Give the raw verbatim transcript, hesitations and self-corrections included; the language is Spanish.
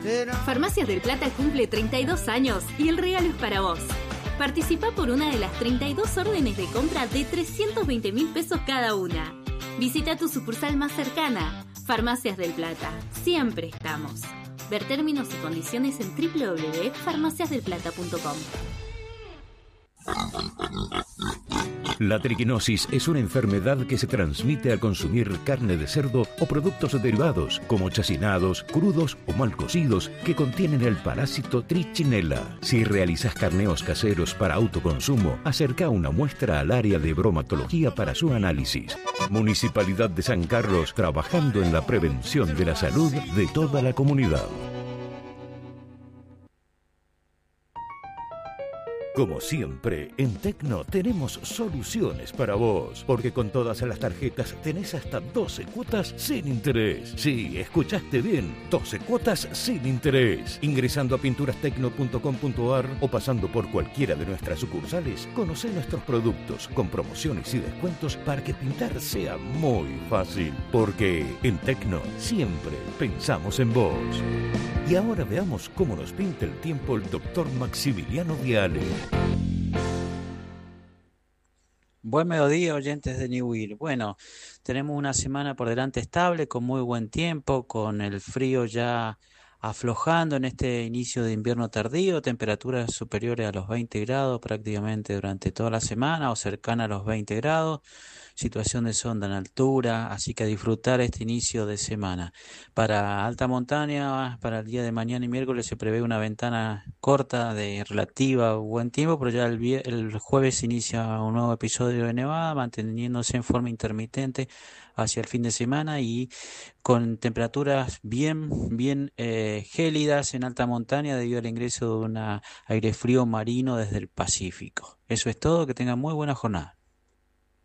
Farmacias del Plata cumple treinta y dos años y el regalo es para vos. Participa por una de las treinta y dos órdenes de compra de trescientos veinte mil pesos cada una. Visita tu sucursal más cercana. Farmacias del Plata. Siempre estamos. Ver términos y condiciones en doble u doble u doble u punto farmacias del plata punto com. La triquinosis es una enfermedad que se transmite al consumir carne de cerdo o productos derivados, como chacinados, crudos o mal cocidos, que contienen el parásito Trichinella. Si realizas carneos caseros para autoconsumo, acerca una muestra al área de bromatología para su análisis. Municipalidad de San Carlos, trabajando en la prevención de la salud de toda la comunidad. Como siempre, en Tecno tenemos soluciones para vos, porque con todas las tarjetas tenés hasta doce cuotas sin interés. Sí, escuchaste bien, doce cuotas sin interés. Ingresando a pinturas tecno punto com punto a r o pasando por cualquiera de nuestras sucursales, conocé nuestros productos con promociones y descuentos para que pintar sea muy fácil, porque en Tecno siempre pensamos en vos. Y ahora veamos cómo nos pinta el tiempo el doctor Maximiliano Viale. Buen mediodía, oyentes de New Will. Bueno, tenemos una semana por delante estable, con muy buen tiempo, con el frío ya aflojando en este inicio de invierno tardío, temperaturas superiores a los veinte grados prácticamente durante toda la semana o cercana a los veinte grados. Situación de sonda en altura, así que a disfrutar este inicio de semana. Para alta montaña, para el día de mañana y miércoles se prevé una ventana corta de relativa buen tiempo, pero ya el, vie- el jueves se inicia un nuevo episodio de nevada, manteniéndose en forma intermitente hacia el fin de semana y con temperaturas bien, bien eh, gélidas en alta montaña debido al ingreso de un aire frío marino desde el Pacífico. Eso es todo, que tengan muy buena jornada.